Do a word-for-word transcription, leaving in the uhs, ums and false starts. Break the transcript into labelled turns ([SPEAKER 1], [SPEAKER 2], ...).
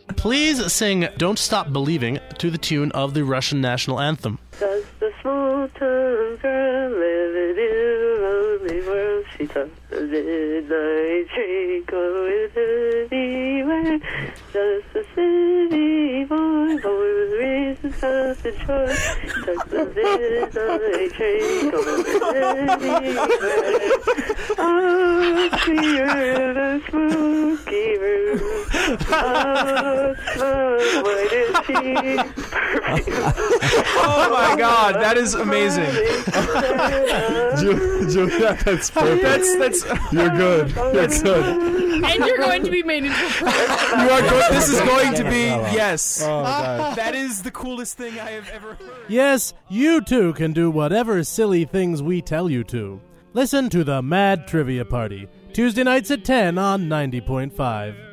[SPEAKER 1] Please sing Don't Stop Believing to the tune of the Russian national anthem.
[SPEAKER 2] Does the small town girl living in a lonely world? She does the midnight train going anywhere. Does the city boy, boy with reasons of control? Does the midnight train going anywhere? Oh, clear the spooky room. Oh, smoke, what is she?
[SPEAKER 3] Oh my God, that is amazing.
[SPEAKER 4] Julia, that's perfect.
[SPEAKER 3] That's that's.
[SPEAKER 4] You're good. You're good.
[SPEAKER 5] And you're going to be made into a pro.
[SPEAKER 3] You are go- this is going to be yes.
[SPEAKER 4] Oh, God.
[SPEAKER 3] That is the coolest thing I have ever heard.
[SPEAKER 6] Yes, you too can do whatever silly things we tell you to. Listen to the Mad Trivia Party, Tuesday nights at ten on ninety point five.